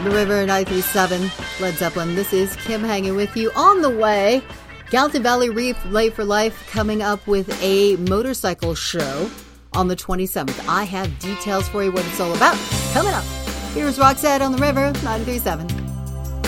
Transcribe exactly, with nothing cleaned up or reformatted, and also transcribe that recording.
The River ninety-three point seven, Led Zeppelin. This is Kim hanging with you. On the way, Gallatin Valley Relay for Life coming up with a motorcycle show on the twenty-seventh. I have details for you what it's all about coming up. Here's Roxette on The River ninety-three point seven.